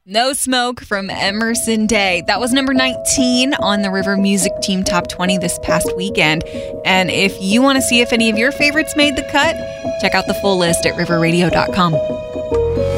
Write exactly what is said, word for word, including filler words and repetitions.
No Smoke from Emerson Day. That was number nineteen on the River Music Team Top twenty this past weekend. And if you want to see if any of your favorites made the cut, check out the full list at river radio dot com.